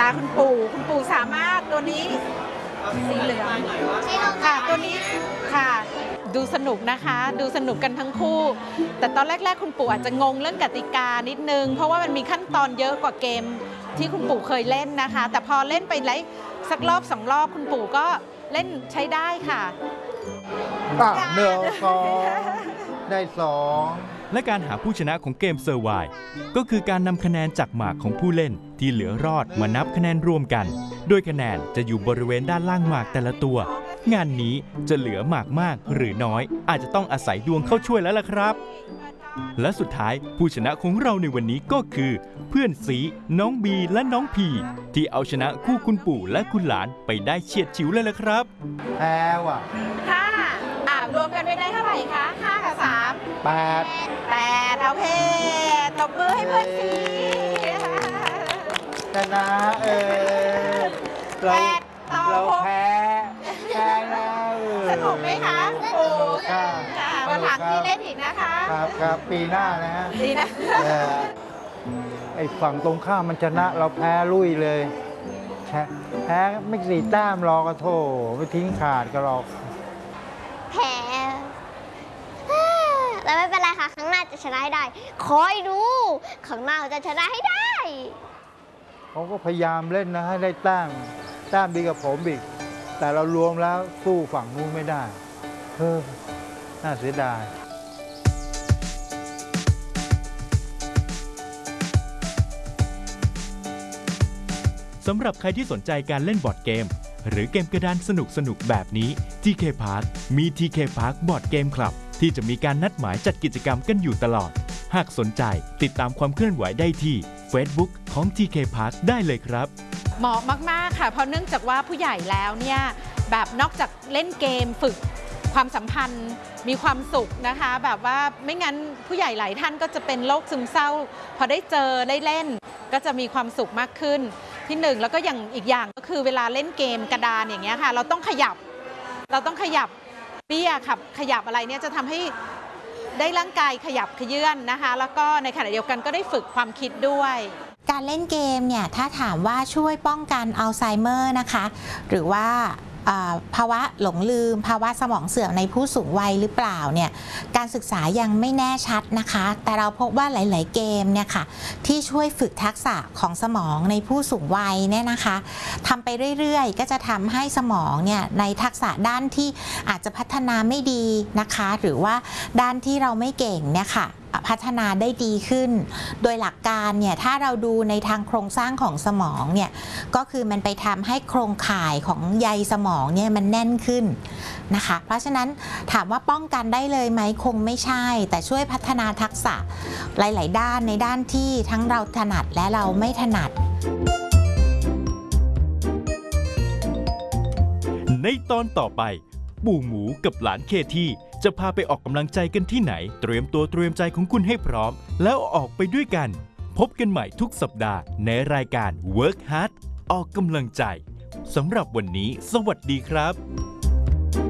าคุณปู่สามารถตัวนี้สีเหลืองค่ะตัวนี้ค่ะดูสนุกนะคะดูสนุกกันทั้งคู่แต่ตอนแรกๆคุณปู่อาจจะงงเรื่องกติกานิดนึงเพราะว่ามันมีขั้นตอนเยอะกว่าเกมที่คุณปู่เคยเล่นนะคะแต่พอเล่นไปไล่สักรอบ2 รอบคุณปู่ก็เล่นใช้ได้ค่ะ 1 2ได้2 และการหาผู้ชนะของเกมเซอร์ไวน์ก็คือการนำคะแนนจากหมากของผู้เล่นที่เหลือรอดมานับคะแนนรวมกันโดยคะแนนจะอยู่บริเวณด้านล่างหมากแต่ละตัวงานนี้จะเหลือหมากมากหรือน้อยอาจจะต้องอาศัยดวงเข้าช่วยแล้วล่ะครับและสุดท้ายผู้ชนะของเราในวันนี้ก็คือเพื่อนสีน้องบีและน้องพีที่เอาชนะคู่คุณปู่และคุณหลานไปได้เฉียดฉิวเลยล่ะครับแพ้ว่ะรวมกันไปได้เท่าไหร่คะ5 กับ 3 8โอเคตบมือให้เพื่อนสีชนะเราแพ้แล้วสนุกไหมคะค่ะมาถามพี่เล่นอีกนะคะครับปีหน้านะฮะดีนะไอ้ฝั่งตรงข้ามมันชนะเราแพ้ลุยเลยแพ้ไม่4 แต้มรอกระโถไม่ทิ้งขาดก็รอแพ้แล้วไม่เป็นไรค่ะครั้งหน้าจะชนะให้ได้คอยดูครั้งหน้าจะชนะให้ได้เขาก็พยายามเล่นนะให้ได้แต้มดีกับผมอีกแต่เรารวมแล้วสู้ฝั่งนู้นไม่ได้น่าเสียดายสำหรับใครที่สนใจการเล่นบอร์ดเกมหรือเกมกระดานสนุกๆแบบนี้ TK Park มี TK Park บอร์ดเกมคลับที่จะมีการนัดหมายจัดกิจกรรมกันอยู่ตลอดหากสนใจติดตามความเคลื่อนไหวได้ที่ Facebook ของ TK Park ได้เลยครับเหมาะมากๆค่ะเพราะเนื่องจากว่าผู้ใหญ่แล้วเนี่ยแบบนอกจากเล่นเกมฝึกความสัมพันธ์มีความสุขนะคะแบบว่าไม่งั้นผู้ใหญ่หลายท่านก็จะเป็นโรคซึมเศร้าพอได้เจอได้เล่นก็จะมีความสุขมากขึ้นที่1แล้วก็อย่างอีกอย่างก็คือเวลาเล่นเกมกระดานอย่างเงี้ยค่ะเราต้องขยับเบี้ยขยับอะไรเนี่ยจะทำให้ได้ร่างกายขยับเขยื้อนนะคะแล้วก็ในขณะเดียวกันก็ได้ฝึกความคิดด้วยการเล่นเกมเนี่ยถ้าถามว่าช่วยป้องกันอัลไซเมอร์นะคะหรือว่าภาวะหลงลืมภาวะสมองเสื่อมในผู้สูงวัยหรือเปล่าเนี่ยการศึกษายังไม่แน่ชัดนะคะแต่เราพบว่าหลายๆเกมเนี่ยค่ะที่ช่วยฝึกทักษะของสมองในผู้สูงวัยเนี่ยนะคะทำไปเรื่อยๆก็จะทำให้สมองเนี่ยในทักษะด้านที่อาจจะพัฒนาไม่ดีนะคะหรือว่าด้านที่เราไม่เก่งเนี่ยค่ะพัฒนาได้ดีขึ้นโดยหลักการเนี่ยถ้าเราดูในทางโครงสร้างของสมองเนี่ยก็คือมันไปทำให้โครงข่ายของใยสมองเนี่ยมันแน่นขึ้นนะคะเพราะฉะนั้นถามว่าป้องกันได้เลยไหมคงไม่ใช่แต่ช่วยพัฒนาทักษะหลายๆด้านในด้านที่ทั้งเราถนัดและเราไม่ถนัดในตอนต่อไปปู่หมูกับหลานเคที่จะพาไปออกกำลังใจกันที่ไหนเตรียมตัวเตรียมใจของคุณให้พร้อมแล้วออกไปด้วยกันพบกันใหม่ทุกสัปดาห์ในรายการ Work Hard ออกกำลังใจสำหรับวันนี้สวัสดีครับ